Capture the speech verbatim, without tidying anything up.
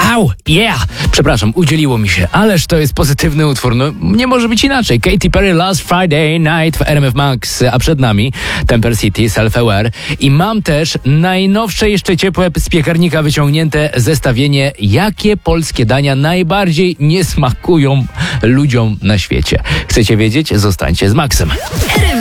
Au, yeah! Przepraszam, udzieliło mi się, ależ to jest pozytywny utwór, no nie może być inaczej. Katy Perry, Last Friday Night w R M F Max, a przed nami Temper City, Self-Aware. I mam też najnowsze, jeszcze ciepłe z piekarnika wyciągnięte zestawienie, jakie polskie dania najbardziej nie smakują ludziom na świecie. Chcecie wiedzieć? Zostańcie z Maxem.